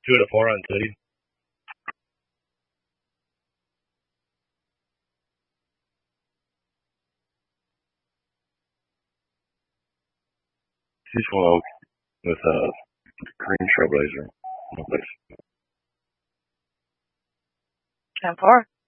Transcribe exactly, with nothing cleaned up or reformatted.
two and a four on Titty. She's one with uh, Green Trailblazer. No place. ten four.